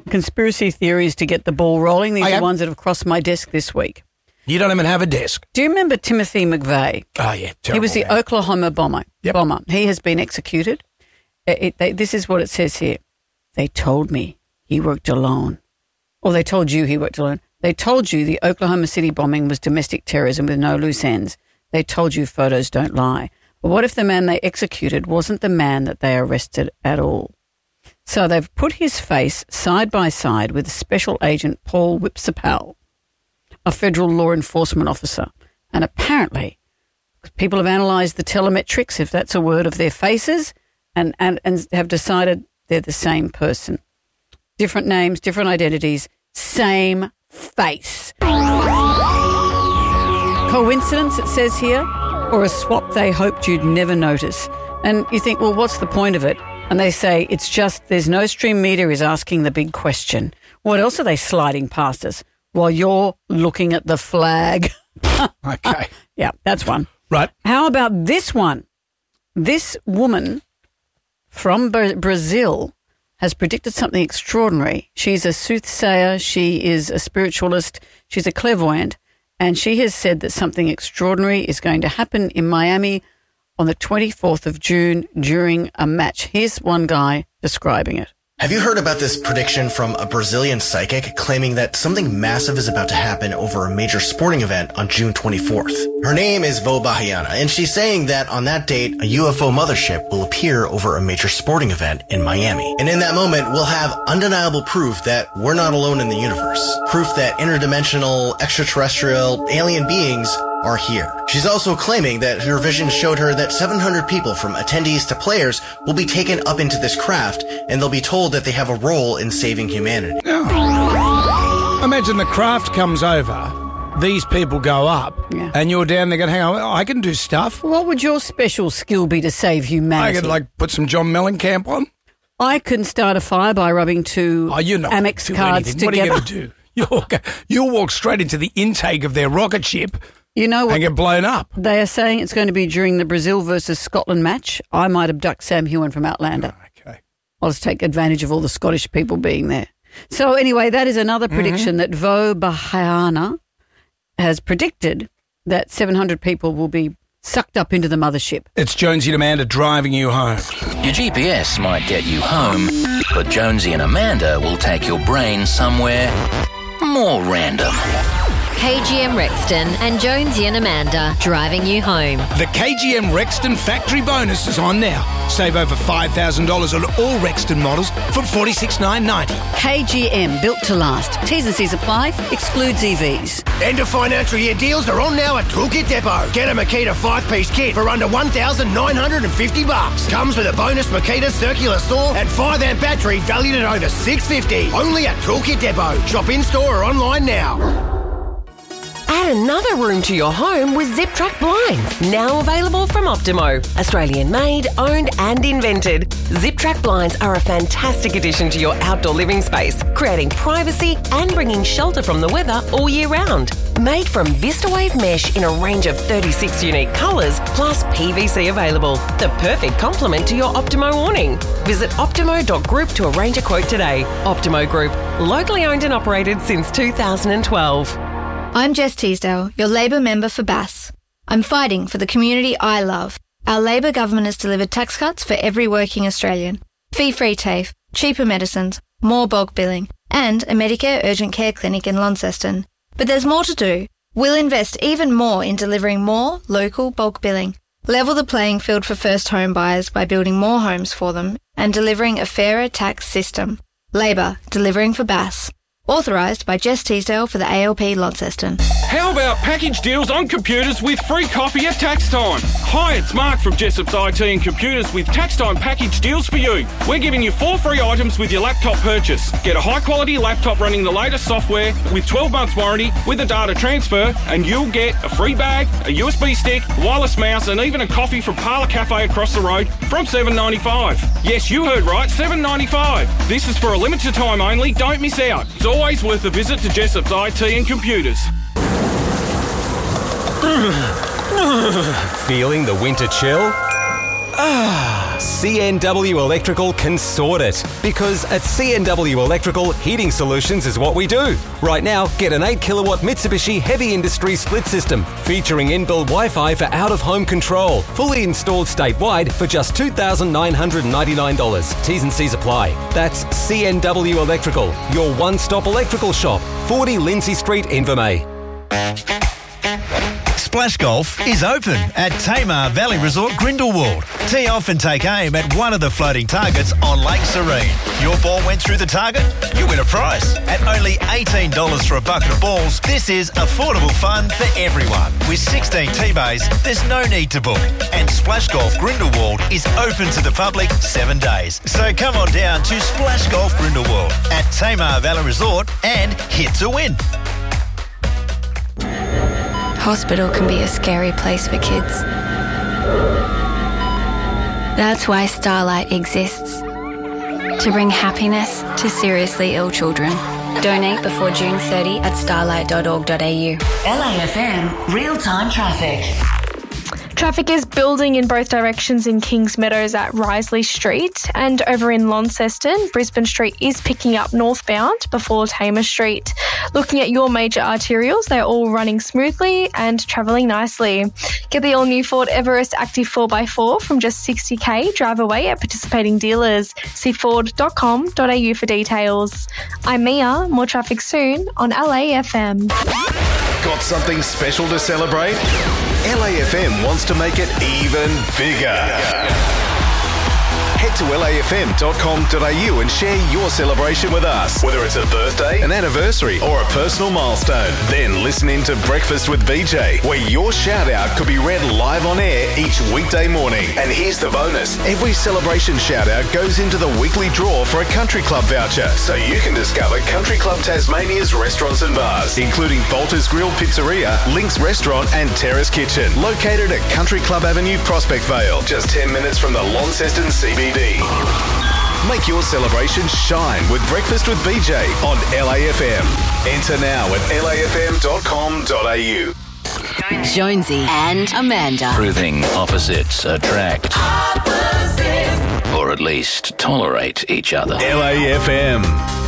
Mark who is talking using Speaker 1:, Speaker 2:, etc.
Speaker 1: conspiracy theories to get the ball rolling. These are ones that have crossed my desk this week.
Speaker 2: You don't even have a desk.
Speaker 1: Do you remember Timothy McVeigh?
Speaker 2: Oh, yeah.
Speaker 1: He was the Oklahoma bomber.
Speaker 2: Yep.
Speaker 1: He has been executed. This is what it says here. They told me he worked alone. Or they told you he worked alone. They told you the Oklahoma City bombing was domestic terrorism with no loose ends. They told you photos don't lie. But what if the man they executed wasn't the man that they arrested at all? So they've put his face side by side with Special Agent Paul Whipsapal, a federal law enforcement officer. And apparently people have analysed the telemetrics, if that's a word, of their faces and have decided they're the same person. Different names, different identities, same face. Coincidence, it says here, or a swap they hoped you'd never notice. And you think, well, what's the point of it? And they say, it's just there's no stream media is asking the big question. What else are they sliding past us while you're looking at the flag?
Speaker 2: Okay.
Speaker 1: Yeah, that's one.
Speaker 2: Right.
Speaker 1: How about this one? This woman from Brazil has predicted something extraordinary. She's a soothsayer. She is a spiritualist. She's a clairvoyant. And she has said that something extraordinary is going to happen in Miami on the 24th of June during a match. Here's one guy describing it.
Speaker 3: Have you heard about this prediction from a Brazilian psychic claiming that something massive is about to happen over a major sporting event on June 24th? Her name is Vo Bahiana, and she's saying that on that date, a UFO mothership will appear over a major sporting event in Miami. And in that moment, we'll have undeniable proof that we're not alone in the universe. Proof that interdimensional, extraterrestrial, alien beings are here. She's also claiming that her vision showed her that 700 people from attendees to players will be taken up into this craft and they'll be told that they have a role in saving humanity.
Speaker 2: Oh. Imagine the craft comes over, these people go up, and you're down there going, hang on, I can do stuff.
Speaker 1: What would your special skill be to save humanity?
Speaker 2: I could put some John Mellencamp on.
Speaker 1: I can start a fire by rubbing two Amex cards together.
Speaker 2: What are you going to do? You'll walk straight into the intake of their rocket ship.
Speaker 1: You know what?
Speaker 2: And get blown up.
Speaker 1: They are saying it's going to be during the Brazil versus Scotland match. I might abduct Sam Heughan from Outlander.
Speaker 2: Oh, okay.
Speaker 1: I'll just take advantage of all the Scottish people being there. So anyway, that is another prediction that Vo Bahiana has predicted that 700 people will be sucked up into the mothership.
Speaker 2: It's Jonesy and Amanda driving you home.
Speaker 4: Your GPS might get you home, but Jonesy and Amanda will take your brain somewhere more random.
Speaker 5: KGM Rexton and Jonesy and Amanda driving you home.
Speaker 2: The KGM Rexton factory bonus is on now. Save over $5,000 on all Rexton models from $46,990.
Speaker 1: KGM, built to last. T's and C's apply. Excludes EVs.
Speaker 6: End of financial year deals are on now at Toolkit Depot. Get a Makita 5-piece kit for under $1,950. Comes with a bonus Makita circular saw and 5-amp battery valued at over $650. Only at Toolkit Depot. Shop in-store or online now.
Speaker 7: Add another room to your home with Zip Track blinds, now available from Optimo. Australian made, owned and invented. Zip Track blinds are a fantastic addition to your outdoor living space, creating privacy and bringing shelter from the weather all year round. Made from VistaWave mesh in a range of 36 unique colours, plus PVC available. The perfect complement to your Optimo awning. Visit optimo.group to arrange a quote today. Optimo Group, locally owned and operated since 2012.
Speaker 8: I'm Jess Teasdale, your Labor member for Bass. I'm fighting for the community I love. Our Labor government has delivered tax cuts for every working Australian, fee-free TAFE, cheaper medicines, more bulk billing, and a Medicare urgent care clinic in Launceston. But there's more to do. We'll invest even more in delivering more local bulk billing, level the playing field for first home buyers by building more homes for them, and delivering a fairer tax system. Labor, delivering for Bass. Authorised by Jess Teasdale for the ALP Launceston.
Speaker 9: How about package deals on computers with free coffee at tax time? Hi, it's Mark from Jessop's IT and Computers with tax time package deals for you. We're giving you 4 free items with your laptop purchase. Get a high quality laptop running the latest software with 12 months warranty with a data transfer, and you'll get a free bag, a USB stick, wireless mouse, and even a coffee from Parlour Cafe across the road from $7.95. Yes, you heard right, $7.95. This is for a limited time only. Don't miss out. It's always worth a visit to Jessop's IT and Computers.
Speaker 10: Feeling the winter chill? CNW Electrical can sort it. Because at CNW Electrical, heating solutions is what we do. Right now, get an 8 kilowatt Mitsubishi Heavy Industry split system featuring inbuilt Wi-Fi for out-of-home control. Fully installed statewide for just $2,999. T's and C's apply. That's CNW Electrical, your one-stop electrical shop. 40 Lindsay Street, Invermay.
Speaker 11: Splash Golf is open at Tamar Valley Resort, Grindelwald. Tee off and take aim at one of the floating targets on Lake Serene. Your ball went through the target, you win a prize. At only $18 for a bucket of balls, this is affordable fun for everyone. With 16 tee bays, there's no need to book. And Splash Golf Grindelwald is open to the public 7 days. So come on down to Splash Golf Grindelwald at Tamar Valley Resort and hit to win.
Speaker 8: Hospital can be a scary place for kids. That's why Starlight exists. To bring happiness to seriously ill children. Donate before June 30 at starlight.org.au.
Speaker 12: LAFM real-time traffic.
Speaker 13: Traffic is building in both directions in Kings Meadows at Risley Street, and over in Launceston, Brisbane Street is picking up northbound before Tamer Street. Looking at your major arterials, they're all running smoothly and travelling nicely. Get the all-new Ford Everest Active 4x4 from just $60,000. Drive away at participating dealers. See ford.com.au for details. I'm Mia. More traffic soon on LAFM.
Speaker 14: Got something special to celebrate? LAFM wants to make it even bigger. Head to lafm.com.au and share your celebration with us. Whether it's a birthday, an anniversary, or a personal milestone. Then listen in to Breakfast with BJ, where your shout out could be read live on air each weekday morning. And here's the bonus. Every celebration shout out goes into the weekly draw for a country club voucher, so you can discover Country Club Tasmania's restaurants and bars, including Bolter's Grill Pizzeria, Link's Restaurant and Terrace Kitchen, located at Country Club Avenue, Prospect Vale, just 10 minutes from the Launceston CBD. Make your celebration shine with Breakfast with BJ on LAFM. Enter now at lafm.com.au.
Speaker 12: Jonesy and Amanda.
Speaker 4: Proving opposites attract. Or at least tolerate each other.
Speaker 14: LAFM.